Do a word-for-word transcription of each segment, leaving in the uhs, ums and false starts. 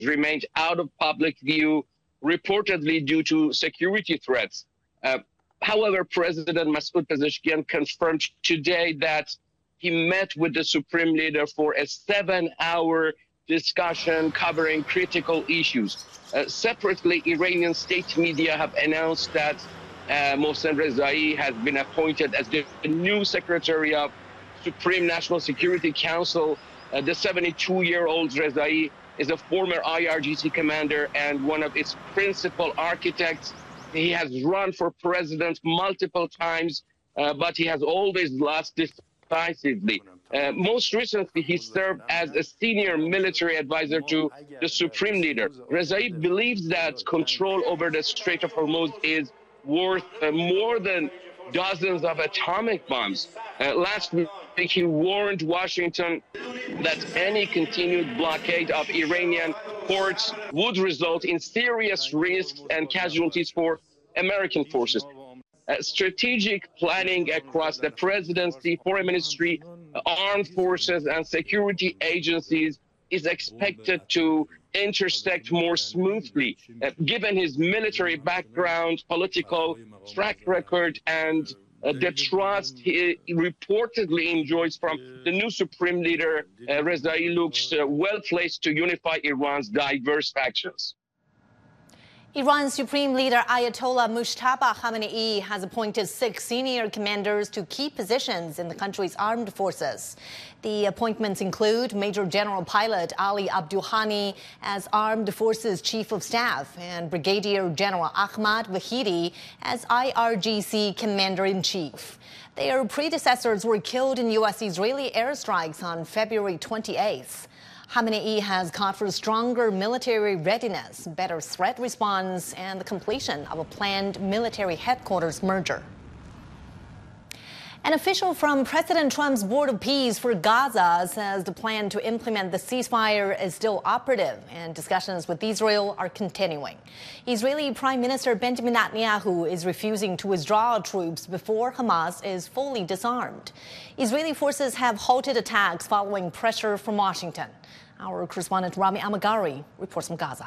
remained out of public view, reportedly due to security threats. Uh, however, President Masoud Pezeshkian confirmed today that he met with the Supreme Leader for a seven-hour discussion covering critical issues. Uh, separately, Iranian state media have announced that uh, Mohsen Rezai has been appointed as the new Secretary of Supreme National Security Council. Uh, the seventy-two-year-old Rezai is a former I R G C commander and one of its principal architects. He has run for president multiple times, uh, but he has always lost decisively. Uh, most recently, he served as a senior military advisor to the Supreme Leader. Rezai believes that control over the Strait of Hormuz is worth uh, more than dozens of atomic bombs. Uh, last week, he warned Washington that any continued blockade of Iranian ports would result in serious risks and casualties for American forces. Uh, strategic planning across the presidency, foreign ministry, armed forces, and security agencies is expected to intersect more smoothly, uh, given his military background, political track record, and uh, the trust he reportedly enjoys from the new Supreme Leader. uh, Rezai looks uh, well placed to unify Iran's diverse factions. Iran's Supreme Leader Ayatollah Mujtaba Khamenei has appointed six senior commanders to key positions in the country's armed forces. The appointments include Major General Pilot Ali Abduhani as Armed Forces Chief of Staff and Brigadier General Ahmad Vahidi as I R G C Commander-in-Chief. Their predecessors were killed in U S-Israeli airstrikes on February twenty-eighth. Khamenei has called for stronger military readiness, better threat response, and the completion of a planned military headquarters merger. An official from President Trump's Board of Peace for Gaza says the plan to implement the ceasefire is still operative and discussions with Israel are continuing. Israeli Prime Minister Benjamin Netanyahu is refusing to withdraw troops before Hamas is fully disarmed. Israeli forces have halted attacks following pressure from Washington. Our correspondent Rami Amagari reports from Gaza.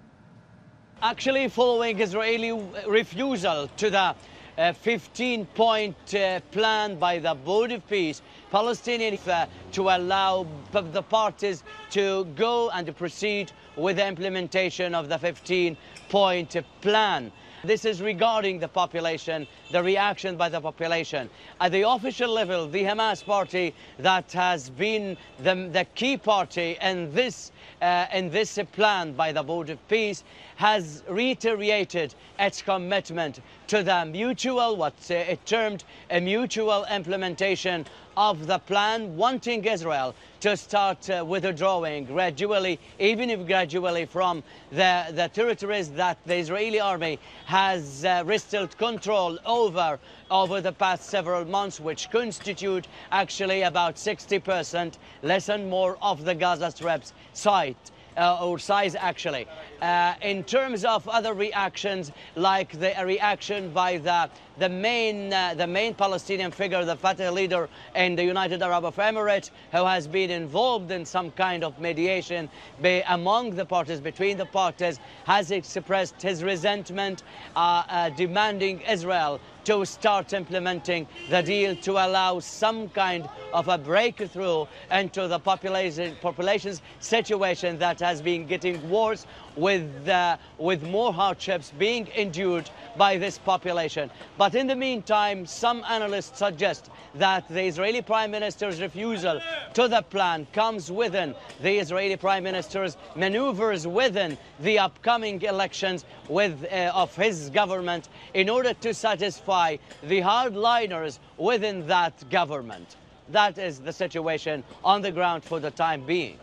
Actually, following Israeli refusal to the fifteen-point uh, uh, plan by the Board of Peace, Palestinians uh, to allow the parties to go and proceed with the implementation of the fifteen-point plan. This is regarding the population, the reaction by the population. At the official level, the Hamas party that has been the, the key party in this, uh, in this plan by the Board of Peace has reiterated its commitment to the mutual, what uh, it termed a mutual implementation of the plan, wanting Israel to start uh, withdrawing gradually, even if gradually, from the, the territories that the Israeli army has uh, wrested control over over the past several months, which constitute actually about sixty percent, less and more, of the Gaza Strip's site. Uh, or size, actually. Uh, in terms of other reactions, like the reaction by the the main uh, the main Palestinian figure, the Fatah leader in the United Arab Emirates, who has been involved in some kind of mediation be among the parties, between the parties, has expressed his resentment, uh, uh, demanding Israel to start implementing the deal to allow some kind of a breakthrough into the population, population's situation that has been getting worse, with, uh, with more hardships being endured by this population. But in the meantime, some analysts suggest that the Israeli Prime Minister's refusal to the plan comes within the Israeli Prime Minister's maneuvers within the upcoming elections with, uh, of his government in order to satisfy the hardliners within that government. That is the situation on the ground for the time being.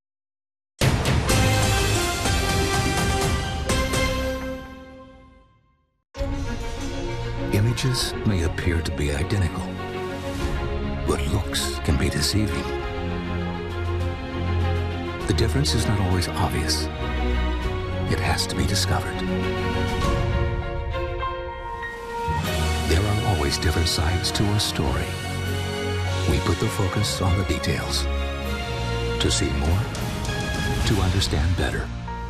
Images may appear to be identical, but looks can be deceiving. The difference is not always obvious. It has to be discovered. There are always different sides to a story. We put the focus on the details. To see more, to understand better.